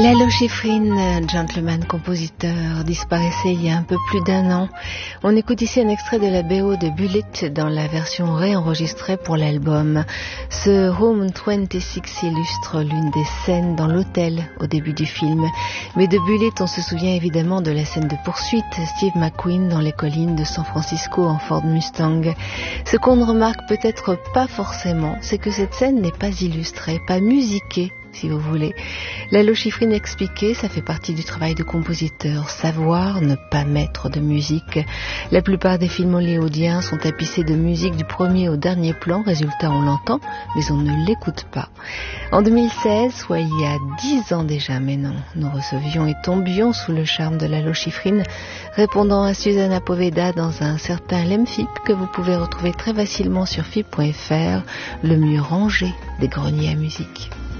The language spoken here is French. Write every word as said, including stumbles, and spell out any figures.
Lalo Schifrin, gentleman compositeur, disparaissait il y a un peu plus d'un an. On écoute ici un extrait de la B O de Bullet dans la version réenregistrée pour l'album. Ce Room vingt-six illustre l'une des scènes dans l'hôtel au début du film. Mais de Bullet, on se souvient évidemment de la scène de poursuite, Steve McQueen dans les collines de San Francisco en Ford Mustang. Ce qu'on ne remarque peut-être pas forcément, c'est que cette scène n'est pas illustrée, pas musiquée, si vous voulez. Lalo Schifrin expliquait, ça fait partie du travail de compositeur, savoir ne pas mettre de musique. La plupart des films hollywoodiens sont tapissés de musique du premier au dernier plan, résultat on l'entend, mais on ne l'écoute pas. En deux mille seize, soit il y a dix ans déjà, mais non, nous recevions et tombions sous le charme de Lalo Schifrin, répondant à Susanna Poveda dans un certain Lemfip que vous pouvez retrouver très facilement sur fip point f r, le mieux rangé des greniers à musique.